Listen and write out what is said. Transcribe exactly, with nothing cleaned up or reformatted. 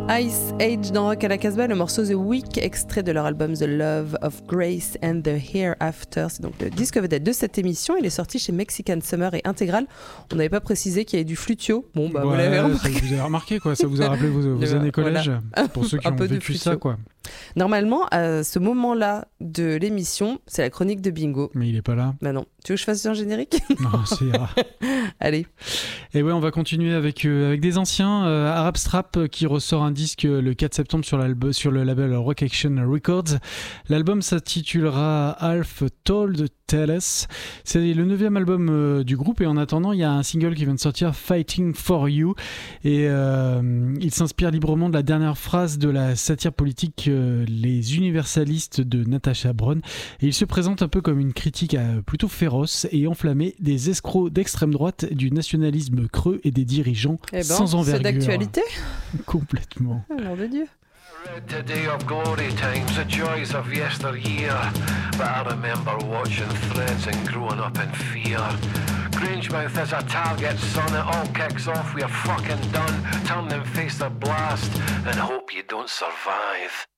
Ice Age dans Rock à la Casbah, le morceau The Week, extrait de leur album The Love of Grace and the Hereafter. C'est donc le disque vedette de cette émission. Il est sorti chez Mexican Summer et Intégral. On n'avait pas précisé qu'il y avait du flutio. Bon, bah, ouais, vous l'avez remarqué. Ça vous avez remarqué, quoi. Ça vous a rappelé vos, vos Le, années collège, voilà. Pour ceux qui Un ont peu de vécu flutio. ça, quoi. Normalement, à ce moment-là de l'émission, c'est la chronique de Bingo. Mais il est pas là. Bah non. Tu veux que je fasse un générique ? Non, c'est ira. Allez. Et ouais, on va continuer avec, euh, avec des anciens. Euh, Arab Strap euh, qui ressort un disque euh, le quatre septembre sur, sur le label Rock Action Records. L'album s'intitulera Half Told Tell Us. C'est le neuvième album euh, du groupe et en attendant, il y a un single qui vient de sortir, Fighting for You. Et euh, il s'inspire librement de la dernière phrase de la satire politique euh, Les Universalistes de Natasha Brown. Et il se présente un peu comme une critique euh, plutôt féroce et enflammée des escrocs d'extrême droite, du nationalisme creux et des dirigeants Eh ben, sans envergure. C'est d'actualité ? Complètement. Oh, nom de Dieu. Today of glory times, the joys of yesteryear. But I remember watching threads and growing up in fear. Grangemouth is a target, son, it all kicks off, we're fucking done. Turn and face the blast and hope you don't survive.